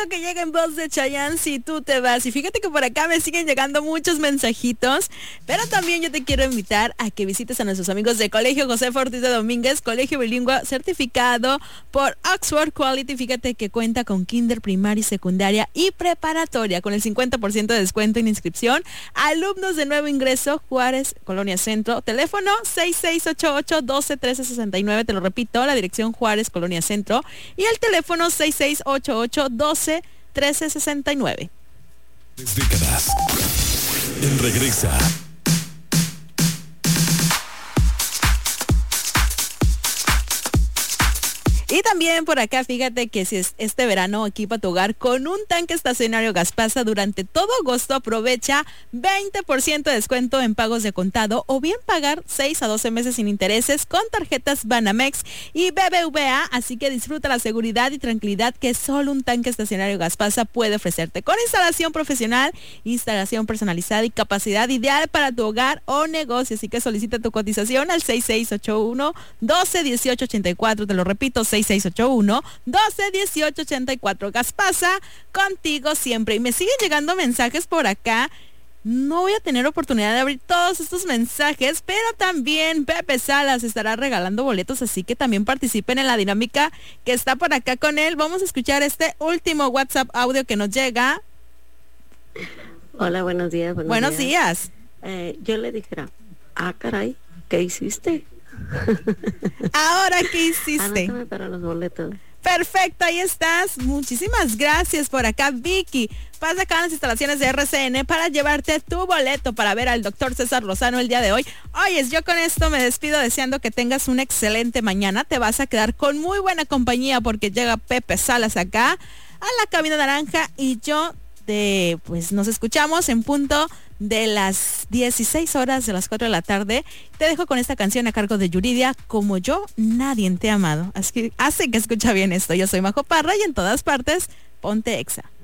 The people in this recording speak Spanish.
lo que llega en voz de Chayanne, Si tú te vas. Y fíjate que por acá me siguen llegando muchos mensajitos, pero también yo te quiero invitar a que visites a nuestros amigos de Colegio José Ortiz de Domínguez, colegio bilingüe certificado por Oxford Quality. Fíjate que cuenta con kinder, primaria, secundaria y preparatoria, con el 50% de descuento en inscripción. Alumnos de nuevo ingreso, Juárez, Colonia Centro. Teléfono 6688-12-1369. Te lo repito, la dirección Juárez, Colonia Centro. Y el teléfono 6688-12-1369. Décadas. En Regresa. Y también por acá, fíjate que si es este verano equipa tu hogar con un tanque estacionario Gaspasa durante todo agosto, aprovecha 20% de descuento en pagos de contado o bien pagar 6 a 12 meses sin intereses con tarjetas Banamex y BBVA. Así que disfruta la seguridad y tranquilidad que solo un tanque estacionario Gaspasa puede ofrecerte, con instalación profesional, instalación personalizada y capacidad ideal para tu hogar o negocio. Así que solicita tu cotización al 6681-121884. Te lo repito, 6681-121884. Gaspasa, contigo siempre. Y me siguen llegando mensajes por acá. No voy a tener oportunidad de abrir todos estos mensajes, pero también Pepe Salas estará regalando boletos, así que también participen en la dinámica que está por acá con él. Vamos a escuchar este último WhatsApp audio que nos llega. Hola, buenos días. Buenos días. Yo le dijera, caray, ¿qué hiciste? Ahora, ¿qué hiciste? Anótame para los boletos. Perfecto, ahí estás. Muchísimas gracias por acá, Vicky. Pasa acá en las instalaciones de RCN para llevarte tu boleto para ver al doctor César Lozano el día de hoy. Oyes, yo con esto me despido deseando que tengas una excelente mañana. Te vas a quedar con muy buena compañía porque llega Pepe Salas acá a la cabina naranja y yo pues nos escuchamos en punto de las 16 horas de las 4 de la tarde. Te dejo con esta canción a cargo de Yuridia, Como yo, nadie te ha amado. Así que hace que escucha bien esto. Yo soy Majo Parra y en todas partes, ponte Exa.